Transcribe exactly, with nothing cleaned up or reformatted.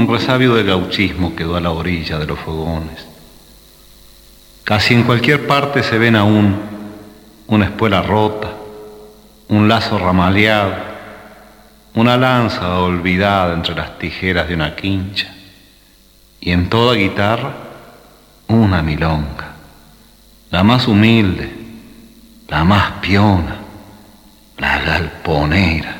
resabio de gauchismo quedó a la orilla de los fogones. Casi en cualquier parte se ven aún una espuela rota, un lazo ramaleado, una lanza olvidada entre las tijeras de una quincha, y en toda guitarra una milonga, la más humilde, la más piona, la galponera.